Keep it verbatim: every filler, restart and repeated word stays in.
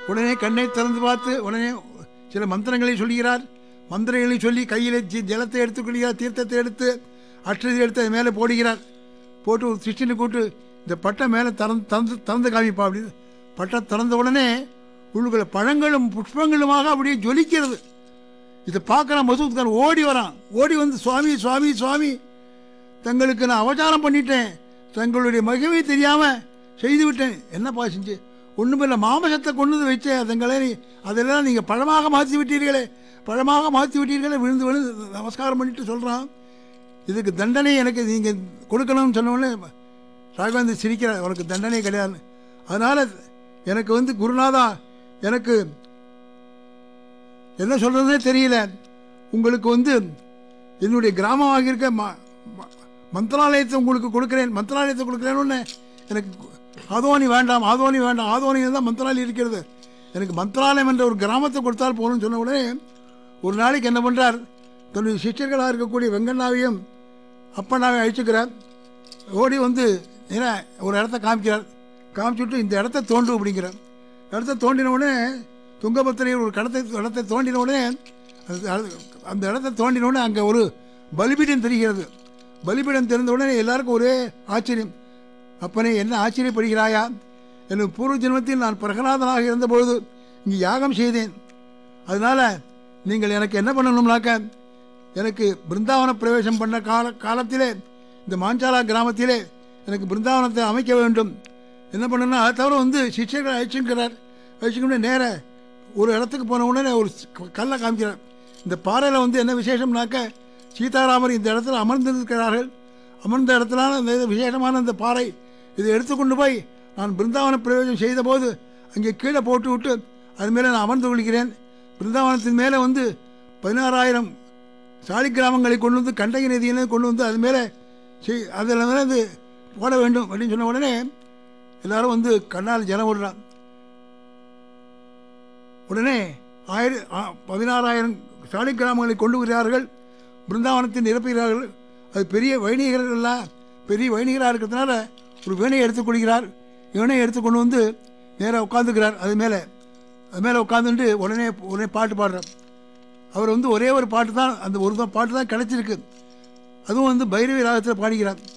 உடனே கண்ணை திறந்து பார்த்து உடனே சில மந்திரங்களை சொல்கிறார். மந்திரங்களை சொல்லி கையில் ஜலத்தை எடுத்துக்கொள்கிறார். தீர்த்தத்தை எடுத்து அற்றதை எடுத்து அது மேலே போடுகிறார். போட்டு ஒரு சிஷ்டனை கூட்டு இந்த பட்டை மேலே திறந்து திறந்து திறந்து காமிப்பா அப்படின்னு. பட்டை திறந்த உடனே உள்ளுக்குள்ள பழங்களும் புஷ்பங்களுமாக அப்படியே ஜொலிக்கிறது. இதை பார்க்குறான் மசூத்கான். ஓடி வரான். ஓடி வந்து சுவாமி சுவாமி சுவாமி தங்களுக்கு நான் அவதாரம் பண்ணிட்டேன், தங்களுடைய மகிமை தெரியாமல் செய்து விட்டேன். என்னப்பா செஞ்சு? ஒன்றும் இல்லை, மாமசத்தை கொண்டு வந்து வச்சேன் தங்களை, அதெல்லாம் நீங்கள் பழமாக மாற்றி விட்டீர்களே, பழமாக மாற்றி விட்டீர்களே. விழுந்து விழுந்து நமஸ்காரம் பண்ணிட்டு சொல்கிறான், இதுக்கு தண்டனை எனக்கு நீங்கள் கொடுக்கணும்னு சொன்னோடனே ராகவேந்திர சிரிக்கிறார். உனக்கு தண்டனை கிடையாது. அதனால் எனக்கு வந்து குருநாதா, எனக்கு என்ன சொல்கிறதுனே தெரியல. உங்களுக்கு வந்து என்னுடைய கிராமமாக இருக்க ம மந்திராலயத்தை உங்களுக்கு கொடுக்குறேன், மந்திராலயத்தை கொடுக்குறேன்னு. எனக்கு ஆதோனி வேண்டாம், ஆதோனி வேண்டாம், ஆதோனியில் தான் மந்திராலயம் இருக்கிறது, எனக்கு மந்திராலயம் என்ற ஒரு கிராமத்தை கொடுத்தால் போகணும்னு சொன்ன உடனே ஒரு நாளைக்கு என்ன பண்ணுறார், தன்னுடைய சிஷ்யர்களாக இருக்கக்கூடிய வெங்கண்ணாவையும் அப்பண்ணாவையும் அழிச்சுக்கிறார். ஓடி வந்து ஏன்னா ஒரு இடத்த காமிக்கிறார். காமிச்சுட்டு இந்த இடத்த தோண்டு அப்படிங்கிறார். இடத்த தோண்டின உடனே துங்கபத்திரையில் ஒரு கடத்தை இடத்தை தோண்டின உடனே அந்த இடத்த தோண்டின உடனே அங்கே ஒரு பலிபீடம் தெரிகிறது. பலிபீடம் தெரிந்த உடனே எல்லாருக்கும் ஒரே ஆச்சரியம். அப்பனே, என்ன ஆச்சரியப்படுகிறாயா? எனக்கு பூர்வ ஜென்மத்தில் நான் பிரகலாதனாக இருந்தபொழுது இங்கே யாகம் செய்தேன். அதனால் நீங்கள் எனக்கு என்ன பண்ணணும்னாக்க, எனக்கு பிருந்தாவன பிரவேசம் பண்ண கால காலத்திலே இந்த மாஞ்சாலா கிராமத்திலே எனக்கு பிருந்தாவனத்தை அமைக்க வேண்டும். என்ன பண்ணணும்னா, அதை தவிர வந்து சிஷ்யர்களை அழைச்சுக்கிறார். அழைச்சிக்கிட்டு நேர ஒரு இடத்துக்கு போன உடனே ஒரு கல்லை காமிக்கிறார். இந்த பாறையில் வந்து என்ன விசேஷம்னாக்க, சீதாராமர் இந்த இடத்துல அமர்ந்திருக்கிறார்கள். அமர்ந்த இடத்துல அந்த விசேஷமான அந்த பாறை, இதை எடுத்துக்கொண்டு போய் நான் பிருந்தாவன பிரவேசம் செய்த போது அங்கே கீழே போட்டு விட்டு அது மேலே நான் அமர்ந்து கொள்கிறேன். பிருந்தாவனத்தின் மேலே வந்து பதினாறாயிரம் சாலி கிராமங்களை கொண்டு வந்து கண்டகி நதியினை கொண்டு வந்து அது மேலே செய் அதில் மேலே அது போட வேண்டும் அப்படின்னு சொன்ன உடனே எல்லாரும் வந்து கண்ணால் ஜலம் விடுறான். உடனே ஆயிர பதினாறாயிரம் சாலி கிராமங்களை கொண்டு வருகிறார்கள், பிருந்தாவனத்தை நிரப்புகிறார்கள். அது பெரிய வைணிகர்கள்லாம் பெரிய வைணிகராக இருக்கிறதுனால ஒரு வீணையை எடுத்துக்கொள்கிறார். வீணையை எடுத்துக்கொண்டு வந்து நேராக உட்காந்துக்கிறார். அது மேலே அது மேலே உட்காந்துட்டு உடனே உடனே பாட்டு பாடுறார். அவர் வந்து ஒரே ஒரு பாட்டு தான், அந்த ஒரு தான் பாட்டு தான் கிடச்சிருக்கு. அதுவும் வந்து பைரவி ராகத்தில் பாடுகிறார்.